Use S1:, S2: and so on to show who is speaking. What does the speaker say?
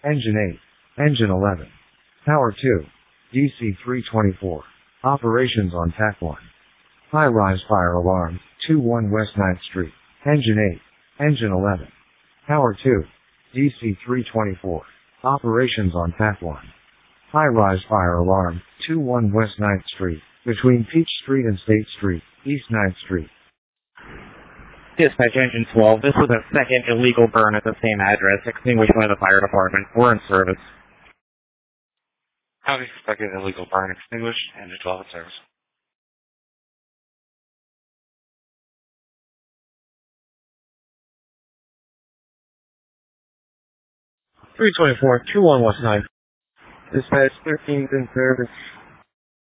S1: Engine 8. Engine 11. Power 2. DC-324. Operations on TAC 1. High-rise fire alarm, 21 West 9th Street. Engine 8. Engine 11. Power 2. DC-324. Operations on TAC 1. High-rise fire alarm, 21 West 9th Street, between Peach Street and State Street, East 9th Street.
S2: Dispatch Engine 12, this was a second illegal burn at the same address, extinguished by the fire department. We're in service.
S3: How do you expect an illegal burn extinguished? Engine 12 in service.
S4: (324) 21 West 9th. Dispatch 13th in service.